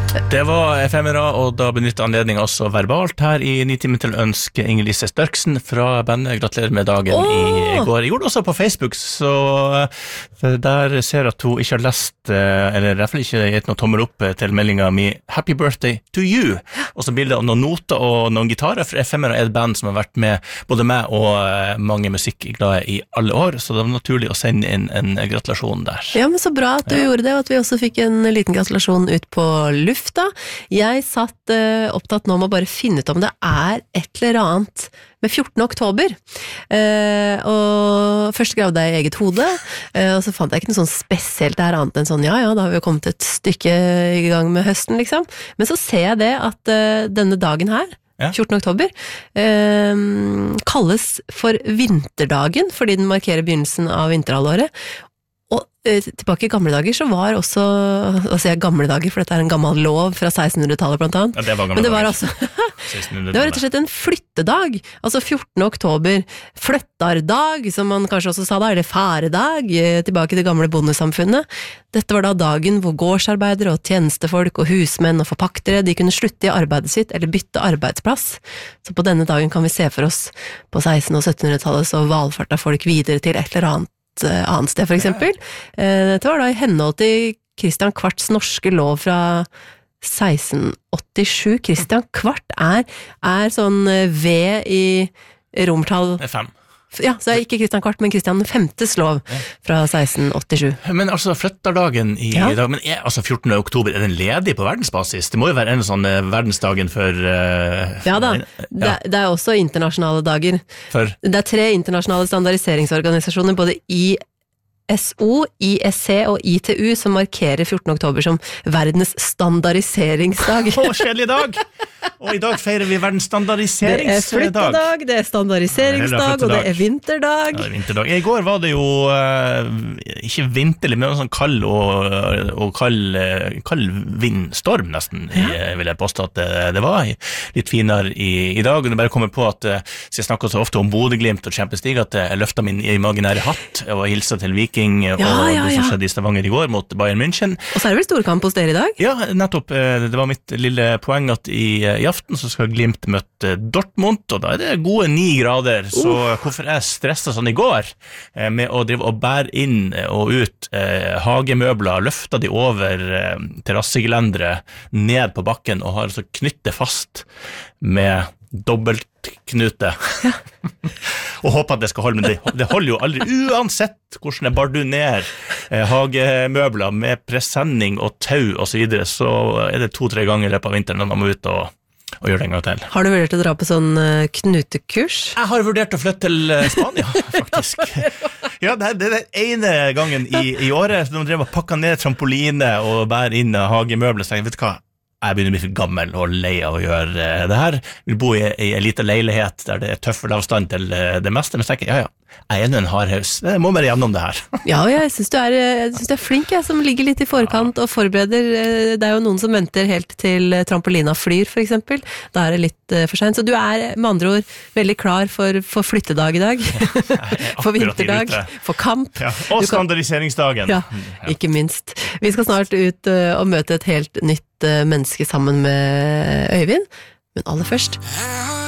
Det var efemera, og da benyttet anledningen også verbalt her i Nitimen til å ønske Inger-Lise Størksen fra bandet. Gratulerer med dagen i går. Jeg gjorde det også på Facebook, så der ser jeg at hun ikke har lest, eller i hvert fall ikke gitt noe tommel opp til meldingen min Happy Birthday to you. Og så bilder av noen noter og noen gitarer, for efemera et band som har vært med både meg og mange musikkglade i alle år, så det var naturlig å sende inn en gratulasjon der. Ja, men så bra at du gjorde det, og at vi også fikk en liten gratulasjon ut på lufta. Jeg satt opptatt nå med å bare finne ut om det et eller annet med 14. oktober. Og først gravde jeg i eget hode, og så fant jeg ikke noe sånn spesielt der annet enn sånn, ja, da har vi jo kommet et stykke i gang med høsten, liksom. Men så ser jeg det at denne dagen her, 14. oktober, kalles for vinterdagen, fordi den markerer begynnelsen av vinterhalvåret. Tilbake i gamle dager så var også, altså jeg gamle dager, for dette en gammel lov fra 1600-tallet blant annet. Ja, det var gamle dager. Men det var altså, det var rett og slett en flyttedag, altså 14. oktober, flyttardag, som man kanskje også sa da, eller færedag, tilbake til gamle bondesamfunnet. Dette var da dagen hvor gårdsarbeidere og tjenestefolk og husmenn og forpaktere, de kunne slutte i arbeidet sitt eller bytte arbeidsplass. Så på denne dagen kan vi se for oss på 1600- og 1700-tallet så valfarta folk videre til et eller annet sted, for eksempel. Dette var da i henhold til Christian Kvarts norske lov fra 1687. Christian Kvart sånn V i romertall 5. Ja, så ikke Christian Kvart, men Christian Vs lov fra 1687. Men altså, flytterdagen i dag, men altså 14. oktober, den ledig på verdensbasis? Det må jo være en sånn verdensdagen for... ja da, det også internasjonale dager. Det 3 internasjonale standardiseringsorganisasjoner, både ISO, ISC og ITU, som markerer 14. oktober som verdens standardiseringsdag. Kjedelig dag! Og i dag feirer vi verdens standardiseringsdag. Det flyttedag, det standardiseringsdag, og det vinterdag. Ja, det vinterdag. I går var det jo ikke vinterlig, men sånn kald og kald vindstorm nesten, vil jeg påstå at det var litt finere i dag. Og det bare kommer på at så jeg snakker så ofte om Bodø/Glimt og Champions League, at jeg løftet min imaginære hatt og hilset til Viking og det som skjedde i Stavanger i går mot Bayern München. Og så det vel storkamp hos dere i dag? Ja, nettopp. Det var mitt lille poeng at i aften så skal Glimt møte Dortmund, og da det gode 9 grader, så hvorfor jeg stresset sånn i går med å drive og bære inn og ut hagemøbler, løfte de over terrassegelendere ned på bakken og har altså knyttet fast med dobbeltknute og håper at det skal holde, men det holder jo aldri uansett hvordan jeg bar du ned hagemøbler med presenning og tau og så videre, så det 2-3 ganger i løpet av vinteren når man må ut og gjøre det en gang til. Har du vurdert å dra på sånn knutekurs? Jeg har vurdert å flytte til Spania, faktisk. Ja, det den ene gangen i året, når man drev og pakket ned trampoline og bærer inn hagemøbler, så jeg vet du hva, jeg begynner å bli for gammel og lei av å gjøre det her. Jeg vil bo i en liten leilighet der det tøffere avstand til det meste, men så tenker jeg, jeg en hardhaus. Jeg må bare gjennom det her. Ja, jeg synes du er flink, som ligger litt i forkant og forbereder. Det jo noen som venter helt til trampolina flyr, for eksempel. Da det litt for sent. Så du med andre ord veldig klar for flyttedag i dag. For vinterdag, for kamp. Ja, og standardiseringsdagen. Ja, ikke minst. Vi skal snart ut og møte et helt nytt menneske sammen med Øyvind, men aller først